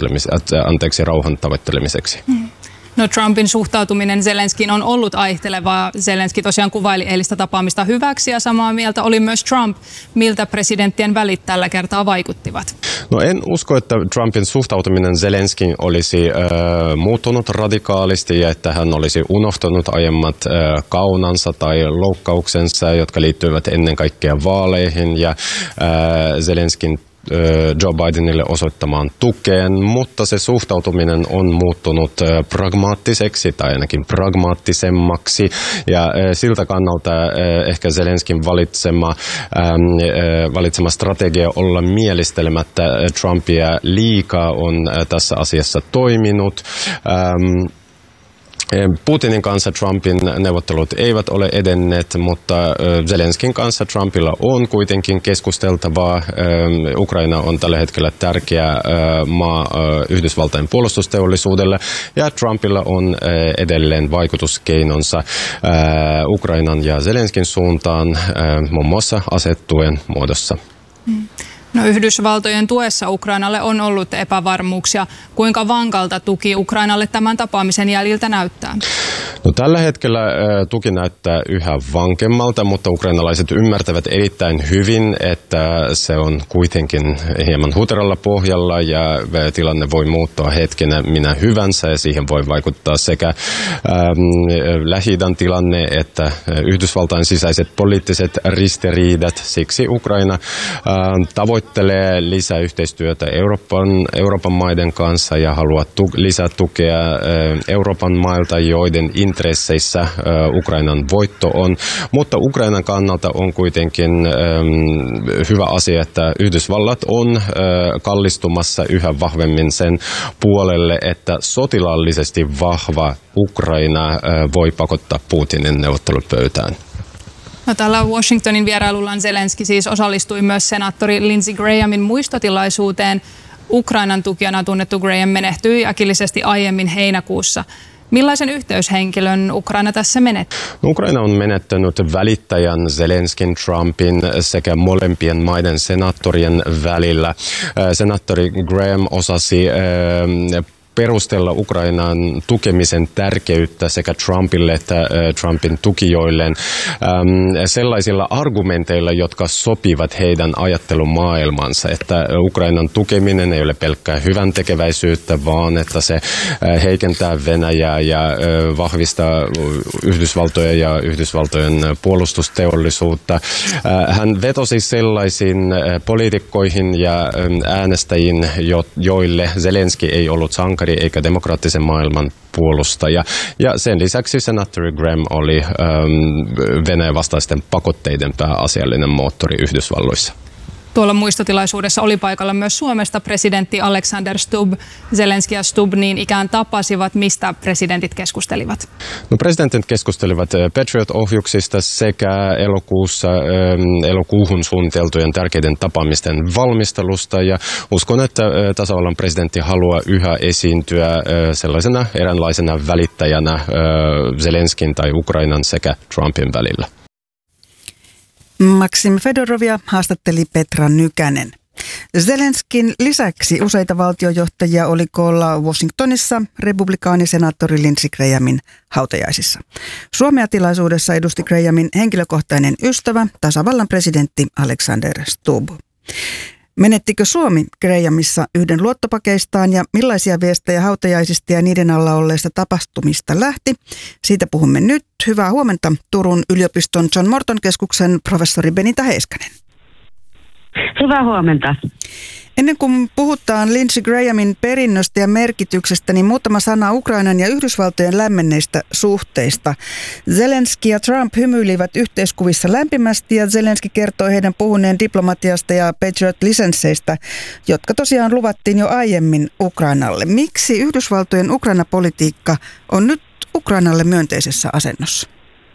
rauhan tavoittelemiseksi. No, Trumpin suhtautuminen Zelenskiin on ollut aihtelevaa. Zelenski tosiaan kuvaili eilistä tapaamista hyväksi ja samaa mieltä oli myös Trump. Miltä presidenttien välit tällä kertaa vaikuttivat? No, en usko, että Trumpin suhtautuminen Zelenskiin olisi muuttunut radikaalisti ja että hän olisi unohtanut aiemmat kaunansa tai loukkauksensa, jotka liittyvät ennen kaikkea vaaleihin ja Zelenskin Joe Bidenille osoittamaan tukeen, mutta se suhtautuminen on muuttunut pragmaattiseksi tai ainakin pragmaattisemmaksi ja siltä kannalta ehkä Zelenskin valitsema strategia olla mielistelemättä Trumpia liikaa on tässä asiassa toiminut. Putinin kanssa Trumpin neuvottelut eivät ole edenneet, mutta Zelenskin kanssa Trumpilla on kuitenkin keskusteltavaa. Ukraina on tällä hetkellä tärkeä maa Yhdysvaltain puolustusteollisuudelle ja Trumpilla on edelleen vaikutuskeinonsa Ukrainan ja Zelenskin suuntaan muun muassa asetuen muodossa. No, Yhdysvaltojen tuessa Ukrainalle on ollut epävarmuuksia. Kuinka vankalta tuki Ukrainalle tämän tapaamisen jäljiltä näyttää? No, tällä hetkellä tuki näyttää yhä vankemmalta, mutta ukrainalaiset ymmärtävät erittäin hyvin, että se on kuitenkin hieman huteralla pohjalla ja tilanne voi muuttua hetkenä minä hyvänsä ja siihen voi vaikuttaa sekä Lähi-idän tilanne että Yhdysvaltain sisäiset poliittiset ristiriidat. Siksi Ukraina tavoittelee lisää yhteistyötä Euroopan maiden kanssa ja haluaa lisää tukea Euroopan mailta, joiden intresseissä Ukrainan voitto on. Mutta Ukrainan kannalta on kuitenkin hyvä asia, että Yhdysvallat on kallistumassa yhä vahvemmin sen puolelle, että sotilaallisesti vahva Ukraina voi pakottaa Putinin neuvottelupöytään. No, tällä Washingtonin vierailullaan Zelenski siis osallistui myös senaattori Lindsey Grahamin muistotilaisuuteen. Ukrainan tukijana tunnettu Graham menehtyi äkillisesti aiemmin heinäkuussa. Millaisen yhteyshenkilön Ukraina tässä menetti? Ukraina on menettänyt välittäjän Zelenskin, Trumpin sekä molempien maiden senaattorien välillä. Senaattori Graham osasi perustella Ukrainan tukemisen tärkeyttä sekä Trumpille että Trumpin tukijoille sellaisilla argumenteilla, jotka sopivat heidän ajattelumaailmansa, että Ukrainan tukeminen ei ole pelkkää hyvän tekeväisyyttä, vaan että se heikentää Venäjää ja vahvistaa Yhdysvaltoja ja Yhdysvaltojen puolustusteollisuutta. Hän vetosi sellaisiin poliitikkoihin ja äänestäjiin, joille Zelenski ei ollut sankari eikä demokraattisen maailman puolustaja. Ja sen lisäksi senaattori Graham oli Venäjän vastaisten pakotteiden pääasiallinen moottori Yhdysvalloissa. Tuolla muistotilaisuudessa oli paikalla myös Suomesta presidentti Alexander Stubb. Zelenski ja Stubb niin ikään tapasivat. Mistä presidentit keskustelivat? No, presidentit keskustelivat Patriot-ohjuksista sekä elokuuhun suunniteltujen tärkeiden tapaamisten valmistelusta. Ja uskon, että tasavallan presidentti haluaa yhä esiintyä sellaisena eräänlaisena välittäjänä Zelenskin tai Ukrainan sekä Trumpin välillä. Maksim Fedorovia haastatteli Petra Nykänen. Zelenskin lisäksi useita valtiojohtajia oli koolla Washingtonissa republikaanisenaattori Lindsey Grahamin hautajaisissa. Suomea tilaisuudessa edusti Grahamin henkilökohtainen ystävä, tasavallan presidentti Alexander Stubb. Menettikö Suomi Grahamissa yhden luottopakeistaan ja millaisia viestejä hautajaisista ja niiden alla olleista tapahtumista lähti? Siitä puhumme nyt. Hyvää huomenta Turun yliopiston John Morton keskuksen professori Benita Heiskanen. Hyvää huomenta. Ennen kuin puhutaan Lindsey Grahamin perinnöstä ja merkityksestä, niin muutama sana Ukrainan ja Yhdysvaltojen lämmenneistä suhteista. Zelenski ja Trump hymyilivät yhteiskuvissa lämpimästi ja Zelenski kertoi heidän puhuneen diplomatiasta ja Patriot-lisensseistä, jotka tosiaan luvattiin jo aiemmin Ukrainalle. Miksi Yhdysvaltojen Ukraina-politiikka on nyt Ukrainalle myönteisessä asennossa?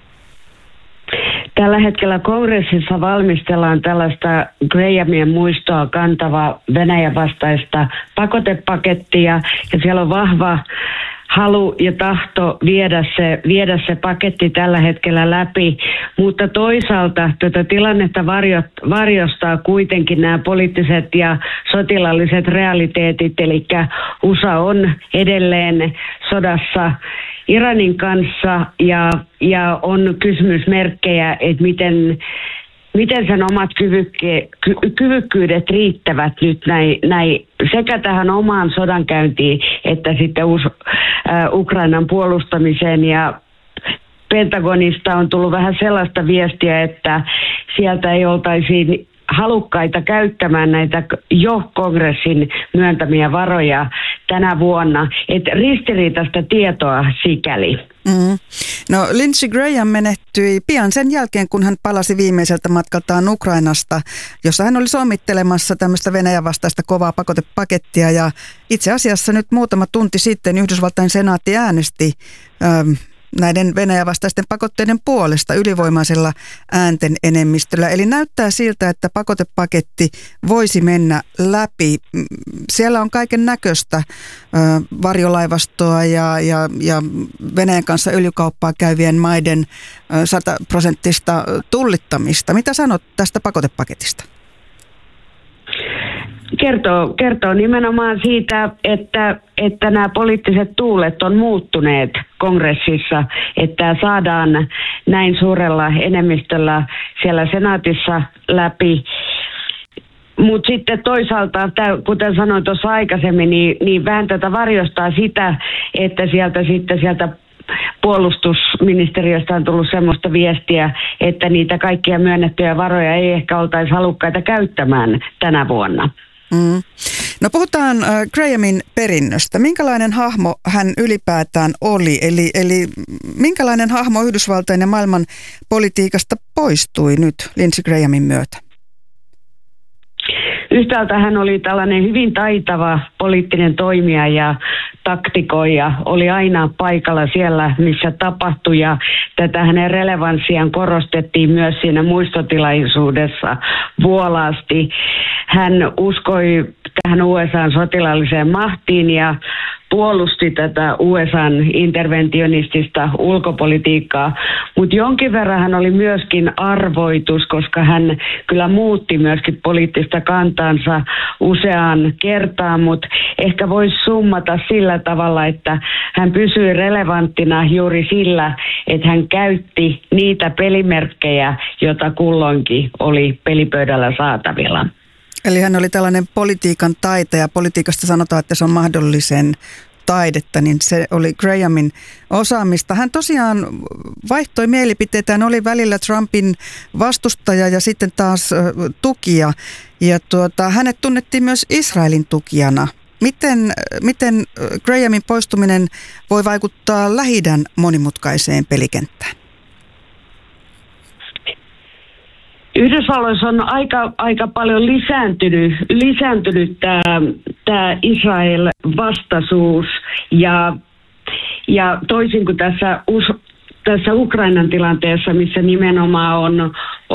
Tällä hetkellä kongressissa valmistellaan tällaista Grahamien muistoa kantavaa Venäjän vastaista pakotepakettia ja siellä on vahva halu ja tahto viedä se paketti tällä hetkellä läpi, mutta toisaalta tätä tilannetta varjostaa kuitenkin nämä poliittiset ja sotilaalliset realiteetit, eli USA on edelleen sodassa Iranin kanssa ja on kysymysmerkkejä, että miten sen omat kyvykkyydet riittävät nyt näin sekä tähän omaan sodankäyntiin että sitten Ukrainan puolustamiseen. Ja Pentagonista on tullut vähän sellaista viestiä, että sieltä ei oltaisi halukkaita käyttämään näitä jo kongressin myöntämiä varoja tänä vuonna. Että ristiriitaista tietoa sikäli. Mm. No Lindsey Graham menehtyi pian sen jälkeen, kun hän palasi viimeiseltä matkaltaan Ukrainasta, jossa hän oli sommittelemassa tämmöistä Venäjän vastaista kovaa pakotepakettia. Ja itse asiassa nyt muutama tunti sitten Yhdysvaltain senaatti äänesti näiden Venäjän vastaisten pakotteiden puolesta ylivoimaisella äänten enemmistöllä. Eli näyttää siltä, että pakotepaketti voisi mennä läpi. Siellä on kaiken näköistä varjolaivastoa ja Venäjän kanssa öljykauppaa käyvien maiden 100% tullittamista. Mitä sanot tästä pakotepaketista? Kertoo nimenomaan siitä, että nämä poliittiset tuulet on muuttuneet kongressissa, että saadaan näin suurella enemmistöllä siellä senaatissa läpi. Mutta sitten toisaalta, kuten sanoin tuossa aikaisemmin, niin vähän tätä varjostaa sitä, että sieltä puolustusministeriöstä on tullut semmoista viestiä, että niitä kaikkia myönnettyjä varoja ei ehkä oltaisi halukkaita käyttämään tänä vuonna. Mm. No puhutaan Grahamin perinnöstä. Minkälainen hahmo hän ylipäätään oli? Eli minkälainen hahmo Yhdysvaltain ja maailman politiikasta poistui nyt Lindsey Grahamin myötä? Yhtäältä hän oli tällainen hyvin taitava poliittinen toimija ja taktikoija, oli aina paikalla siellä, missä tapahtui, ja tätä hänen relevanssiaan korostettiin myös siinä muistotilaisuudessa vuolaasti. Hän uskoi tähän USA:n sotilaalliseen mahtiin ja puolusti tätä USA:n interventionistista ulkopolitiikkaa, mutta jonkin verran hän oli myöskin arvoitus, koska hän kyllä muutti myöskin poliittista kantaansa useaan kertaan, mutta ehkä voisi summata sillä tavalla, että hän pysyi relevanttina juuri sillä, että hän käytti niitä pelimerkkejä, joita kulloinkin oli pelipöydällä saatavilla. Eli hän oli tällainen politiikan taitaja. Politiikasta sanotaan, että se on mahdollisen taidetta, niin se oli Grahamin osaamista. Hän tosiaan vaihtoi mielipiteitä. Hän oli välillä Trumpin vastustaja ja sitten taas tukija. Ja hänet tunnettiin myös Israelin tukijana. Miten Grahamin poistuminen voi vaikuttaa Lähi-idän monimutkaiseen pelikenttään? Yhdysvalloissa on aika paljon lisääntynyt tämä Israel-vastaisuus ja toisin kuin tässä Ukrainan tilanteessa, missä nimenomaan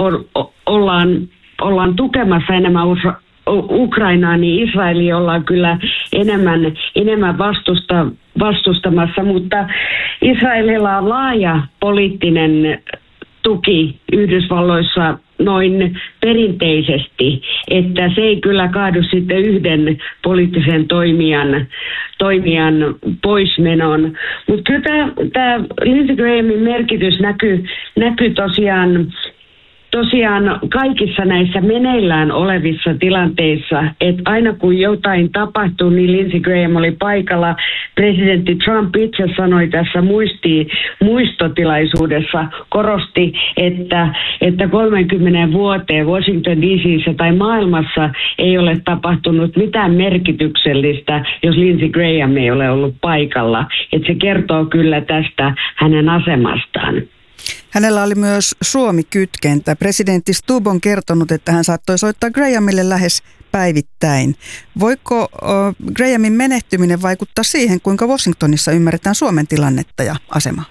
ollaan tukemassa enemmän Ukrainaa, niin Israeli ollaan kyllä enemmän vastustamassa, mutta Israelilla on laaja poliittinen tuki Yhdysvalloissa noin perinteisesti, että se ei kyllä kaadu sitten yhden poliittisen toimijan poismenon. Mutta kyllä tämä Lindsey Grahamin merkitys näkyy tosiaan kaikissa näissä meneillään olevissa tilanteissa, että aina kun jotain tapahtuu, niin Lindsey Graham oli paikalla. Presidentti Trump itse sanoi tässä muistotilaisuudessa, korosti, että 30 vuoteen Washington DC:ssä tai maailmassa ei ole tapahtunut mitään merkityksellistä, jos Lindsey Graham ei ole ollut paikalla. Että se kertoo kyllä tästä hänen asemastaan. Hänellä oli myös Suomi-kytkentä. Presidentti Stubb on kertonut, että hän saattoi soittaa Grahamille lähes päivittäin. Voiko Grahamin menehtyminen vaikuttaa siihen, kuinka Washingtonissa ymmärretään Suomen tilannetta ja asemaa?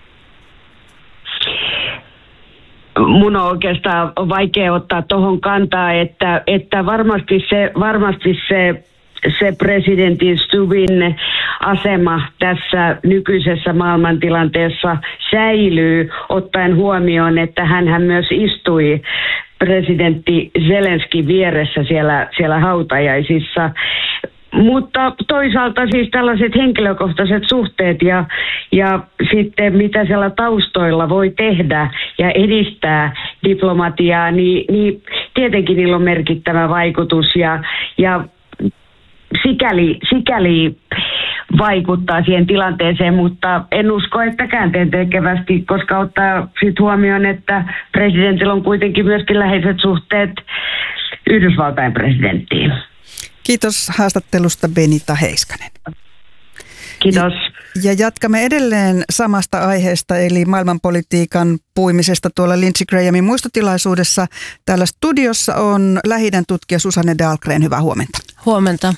Mun on oikeastaan vaikea ottaa tuohon kantaa, että varmasti se presidentin Stubbin asema tässä nykyisessä maailmantilanteessa säilyy, ottaen huomioon, että hänhän myös istui presidentti Zelenskin vieressä siellä hautajaisissa. Mutta toisaalta siis tällaiset henkilökohtaiset suhteet ja sitten mitä siellä taustoilla voi tehdä ja edistää diplomatiaa, niin tietenkin niillä on merkittävä vaikutus ja sikäli vaikuttaa siihen tilanteeseen, mutta en usko, että käänteentekevästi, koska ottaa sit huomioon, että presidentillä on kuitenkin myöskin läheiset suhteet Yhdysvaltain presidenttiin. Kiitos haastattelusta Benita Heiskanen. Kiitos. Ja jatkamme edelleen samasta aiheesta, eli maailmanpolitiikan puimisesta tuolla Lindsey Grahamin muistotilaisuudessa. Täällä studiossa on Lähi-idän tutkija Susanne Dahlgren. Hyvää huomenta. Huomenta.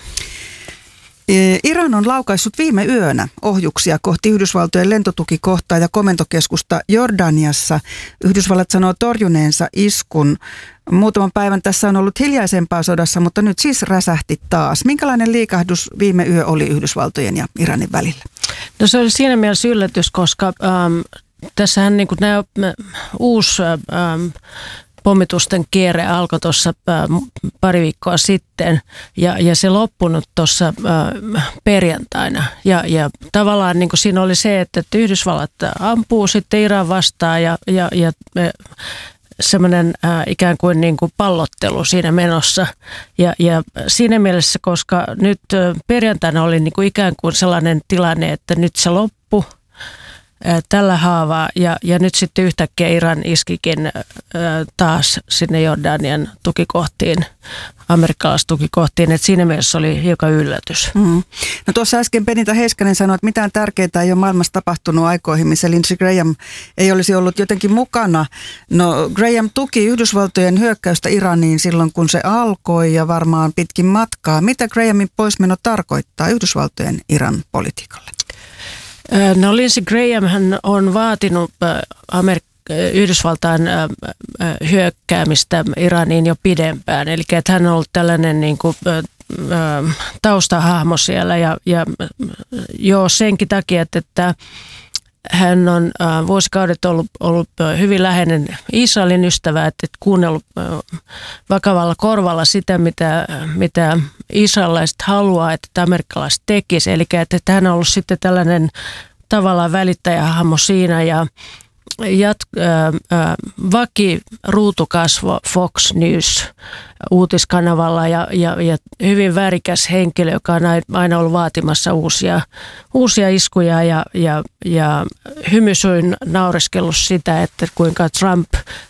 Iran on laukaissut viime yönä ohjuksia kohti Yhdysvaltojen lentotukikohtaa ja komentokeskusta Jordaniassa. Yhdysvallat sanoo torjuneensa iskun. Muutaman päivän tässä on ollut hiljaisempaa sodassa, mutta nyt siis räsähti taas. Minkälainen liikahdus viime yö oli Yhdysvaltojen ja Iranin välillä? No se oli siinä mielessä yllätys, koska tässähän niin kuin uusi pommitusten kierre alkoi tuossa pari viikkoa sitten ja se loppunut tuossa perjantaina. Ja tavallaan niin kuin siinä oli se, että Yhdysvallat ampuu sitten Iran vastaan ja semmoinen ikään kuin, pallottelu siinä menossa. Ja siinä mielessä, koska nyt perjantaina oli niin kuin ikään kuin sellainen tilanne, että nyt se loppui tällä haavaa ja nyt sitten yhtäkkiä Iran iskikin taas sinne Jordanian tukikohtiin, amerikkalaistukikohtiin, että siinä mielessä oli hiukan yllätys. Mm. No tuossa äsken Benita Heiskanen sanoi, että mitään tärkeää ei ole maailmassa tapahtunut aikoihin, missä Lindsey Graham ei olisi ollut jotenkin mukana. No Graham tuki Yhdysvaltojen hyökkäystä Iraniin silloin, kun se alkoi ja varmaan pitkin matkaa. Mitä Grahamin poismeno tarkoittaa Yhdysvaltojen Iran politiikalle? No Lindsey Graham hän on vaatinut Yhdysvaltain hyökkäämistä Iraniin jo pidempään. Eli että hän on ollut tällainen niin kuin, taustahahmo siellä ja jo senkin takia, että hän on vuosikaudet ollut hyvin läheinen Israelin ystävä, että kuunnellut vakavalla korvalla sitä, mitä israelilaiset haluaa, että amerikkalaiset tekisi. Eli että hän on ollut sitten tällainen tavallaan välittäjähahmo siinä ja vakiruutukasvo Fox News uutiskanavalla ja hyvin värikäs henkilö, joka on aina ollut vaatimassa uusia iskuja ja hymysyin naureskellut sitä, että kuinka Trump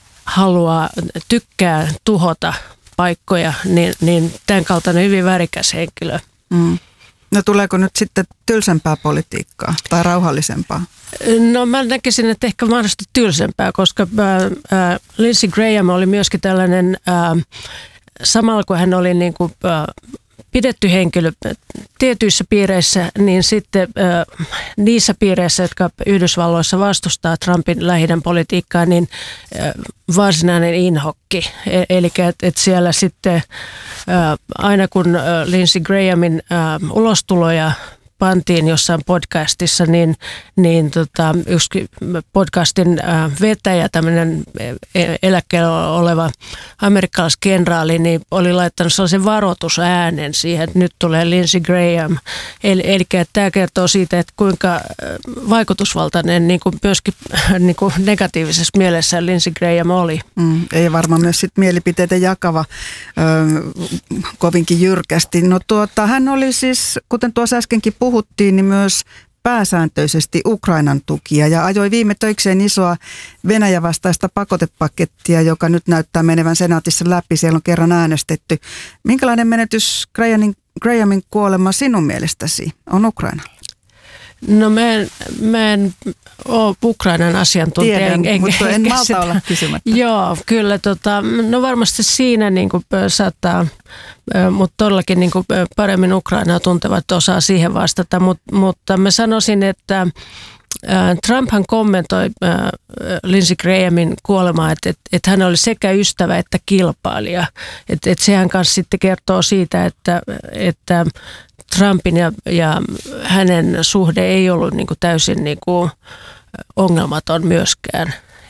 tykkää tuhota paikkoja, niin tämän kaltainen hyvin värikäs henkilö. Mm. No tuleeko nyt sitten tylsempää politiikkaa tai rauhallisempaa? No mä näkisin, että ehkä mahdollisesti tylsempää, koska Lindsey Graham oli myöskin tällainen, samalla kun hän oli niin kuin, pidetty henkilö tietyissä piireissä, niin sitten niissä piireissä, jotka Yhdysvalloissa vastustaa Trumpin Lähi-idän politiikkaa, niin varsinainen inhokki. Eli että siellä sitten aina kun Lindsey Grahamin ulostuloja pantiin jossain podcastissa, niin yksi podcastin vetäjä, tämmöinen eläkkeellä oleva amerikkalaiskenraali, niin oli laittanut sellaisen varoitusäänen siihen, että nyt tulee Lindsey Graham. Eli tämä kertoo siitä, että kuinka vaikutusvaltainen niin kuin myöskin niin kuin negatiivisessa mielessä Lindsey Graham oli. Ei varmaan myös sit mielipiteitä jakava kovinkin jyrkästi. No hän oli siis, kuten tuossa äskenkin puhuttiin, niin myös pääsääntöisesti Ukrainan tukia ja ajoi viime töikseen isoa Venäjän vastaista pakotepakettia, joka nyt näyttää menevän senaatissa läpi. Siellä on kerran äänestetty. Minkälainen menetys Grahamin kuolema sinun mielestäsi on Ukrainalla? No mä en ole Ukrainan asiantuntija. Tiedän, mutta en malta olla kysymättä. Joo, kyllä. No varmasti siinä niin kuin saattaa, mutta todellakin niin kuin paremmin Ukrainaa tuntevat osaa siihen vastata. Mutta mä sanoisin, että Trumphan kommentoi Lindsey Grahamin kuolemaa, että hän oli sekä ystävä että kilpailija. Että sehän kanssa sitten kertoo siitä, että Trumpin ja hänen suhde ei ollut niin kuin täysin niin kuin ongelmaton myöskään.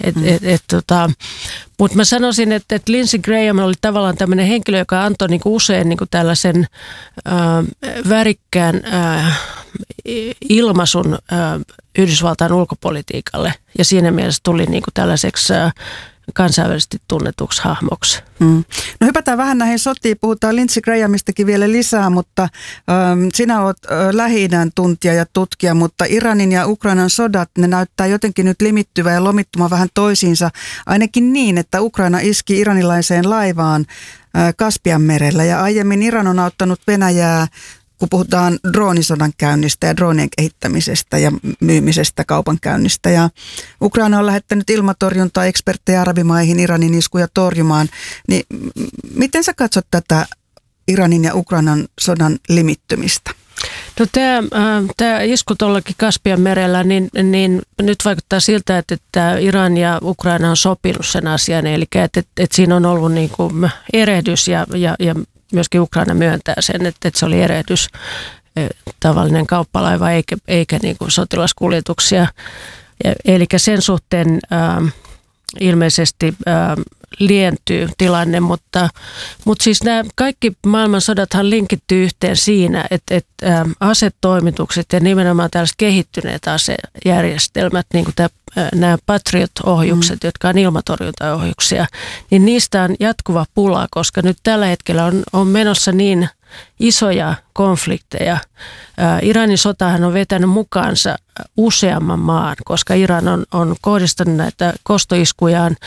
Mutta mä sanoisin, että Lindsey Graham oli tavallaan tämmöinen henkilö, joka antoi niinku usein niinku tällaisen värikkään ilmaisun Yhdysvaltain ulkopolitiikalle. Ja siinä mielessä tuli niinku tällaiseksi kansainvälisesti tunnetuksi hahmoksi. No hypätään vähän näihin sotiin. Puhutaan Lindsey Grahamistakin vielä lisää, mutta sinä olet Lähi-idän tuntija ja tutkija, mutta Iranin ja Ukrainan sodat, ne näyttää jotenkin nyt limittyvän ja lomittumaan vähän toisiinsa. Ainakin niin, että Ukraina iski iranilaiseen laivaan Kaspianmerellä ja aiemmin Iran on auttanut Venäjää, kun puhutaan droonisodan käynnistä ja droonien kehittämisestä ja myymisestä, kaupankäynnistä. Ja Ukraina on lähettänyt ilmatorjuntaa eksperttejä arabimaihin Iranin iskuja torjumaan. Niin miten sä katsot tätä Iranin ja Ukrainan sodan limittymistä? No tämä isku tuollakin Kaspianmerellä, niin nyt vaikuttaa siltä, että Iran ja Ukraina on sopinut sen asian. Eli että siinä on ollut niin kuin erehdys ja myöskin Ukraina myöntää sen, että se oli erehdys, tavallinen kauppalaiva eikä niin kuin sotilaskuljetuksia. Eli sen suhteen ilmeisesti lientyy tilanne, mutta siis nämä kaikki maailmansodathan linkittyy yhteen siinä, että asetoimitukset ja nimenomaan tällaiset kehittyneet asejärjestelmät, niin kuin nämä Patriot-ohjukset, jotka on ilmatorjuntaohjuksia, niin niistä on jatkuva pula, koska nyt tällä hetkellä on menossa niin isoja konflikteja. Iranin sotahan on vetänyt mukaansa useamman maan, koska Iran on kohdistanut näitä kostoiskujaan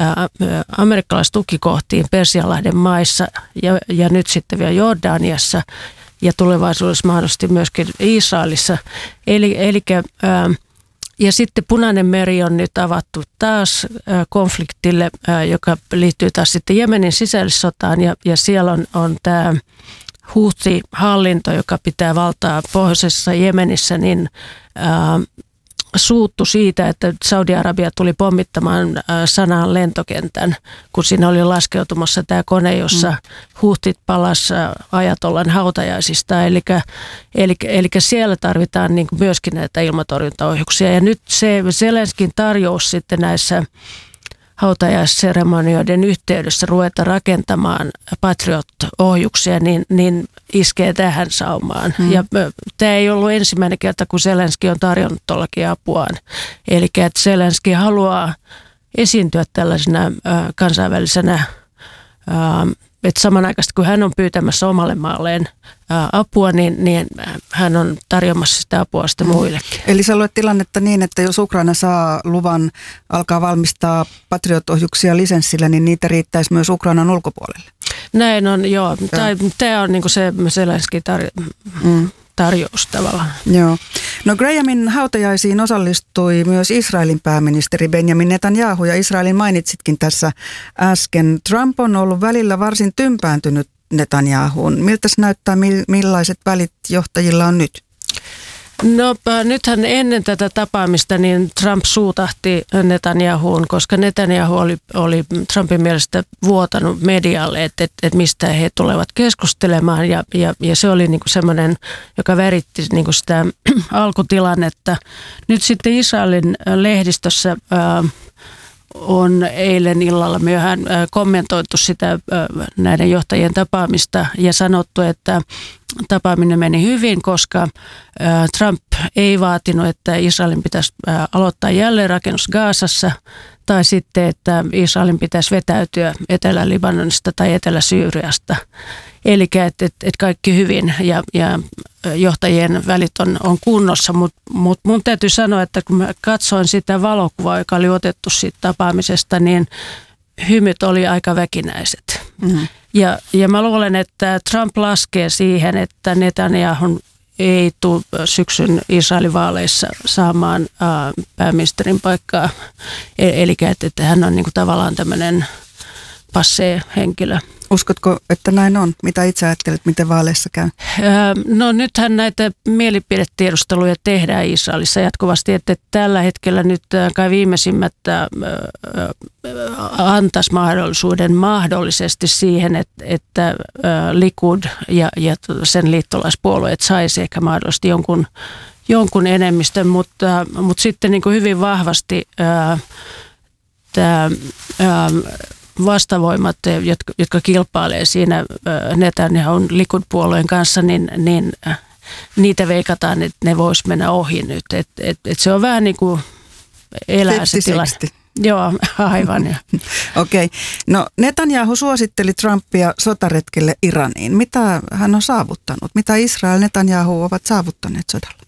amerikkalaistukikohtiin Persianlahden maissa ja nyt sitten vielä Jordaniassa ja tulevaisuudessa mahdollisesti myöskin Israelissa. Ja sitten Punainen meri on nyt avattu taas konfliktille, joka liittyy taas sitten Jemenin sisällissotaan ja siellä on tämä Houthi-hallinto, joka pitää valtaa pohjoisessa Jemenissä, niin suuttu siitä, että Saudi-Arabia tuli pommittamaan Sanaan lentokentän, kun siinä oli laskeutumassa tämä kone, jossa Houthit palasi ajatollan hautajaisista. Eli siellä tarvitaan niin kuin myöskin näitä ilmatorjuntaohjuksia. Ja nyt se Zelenskin tarjous sitten näissä hautajaisseremonioiden yhteydessä ruveta rakentamaan Patriot-ohjuksia, niin iskee tähän saumaan. Ja tämä ei ollut ensimmäinen kerta, kun Zelenski on tarjonnut tuollakin apuaan. Eli että Zelenski haluaa esiintyä tällaisena kansainvälisenä, että samanaikaisesti kun hän on pyytämässä omalle maalleen apua, niin hän on tarjoamassa sitä apua sitten muillekin. Eli sä luet tilannetta niin, että jos Ukraina saa luvan alkaa valmistaa Patriot-ohjuksia lisenssillä, niin niitä riittäisi myös Ukrainan ulkopuolelle? Näin on, joo. Tämä on niinku se Zelenskin tarjous tavallaan. Joo. No Grahamin hautajaisiin osallistui myös Israelin pääministeri Benjamin Netanyahu, ja Israelin mainitsitkin tässä äsken. Trump on ollut välillä varsin tympääntynyt Netanyahuun. Miltä se näyttää, millaiset välit johtajilla on nyt? No nythän ennen tätä tapaamista niin Trump suutahti Netanyahuun, koska Netanyahu oli Trumpin mielestä vuotanut medialle, että mistä he tulevat keskustelemaan ja se oli niinku semmoinen, joka väritti niinku sitä alkutilannetta. Nyt sitten Israelin lehdistössä on eilen illalla myöhään kommentoitu sitä näiden johtajien tapaamista ja sanottu, että tapaaminen meni hyvin, koska Trump ei vaatinut, että Israelin pitäisi aloittaa jälleenrakennus Gazassa tai sitten, että Israelin pitäisi vetäytyä Etelä-Libanonista tai Etelä-Syyriasta. Eli että kaikki hyvin ja johtajien välit on kunnossa, mutta mun täytyy sanoa, että kun mä katsoin sitä valokuvaa, joka oli otettu siitä tapaamisesta, niin hymyt oli aika väkinäiset. Mm-hmm. Ja mä luulen, että Trump laskee siihen, että Netanyahu ei tule syksyn Israelin vaaleissa saamaan pääministerin paikkaa. Eli että hän on niinku tavallaan tämmöinen passee henkilö. Uskotko, että näin on? Mitä itse ajattelet, miten vaaleissa käy? No nythän näitä mielipidetiedusteluja tehdään Israelissa jatkuvasti, että tällä hetkellä nyt kai viimeisimmät antaisi mahdollisuuden mahdollisesti siihen, että Likud ja sen liittolaispuolueet saisi ehkä mahdollisesti jonkun enemmistön, mutta sitten niin kuin hyvin vahvasti tämä vastavoimat, jotka kilpailee siinä Netanyahun Likud-puolueen kanssa, niin niitä veikataan, että ne vois mennä ohi nyt. Et se on vähän niin kuin elää se tilanne. Joo, aivan. Okei. No Netanyahu suositteli Trumpia sotaretkelle Iraniin. Mitä hän on saavuttanut? Mitä Israel ja Netanyahu ovat saavuttaneet sodalla?